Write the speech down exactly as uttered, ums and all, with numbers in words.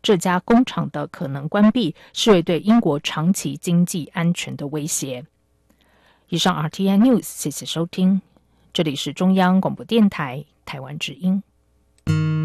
这家工厂的可能关闭视为对英国长期经济安全的威胁。以上 R T I News， 谢谢收听，这里是中央广播电台台湾之音。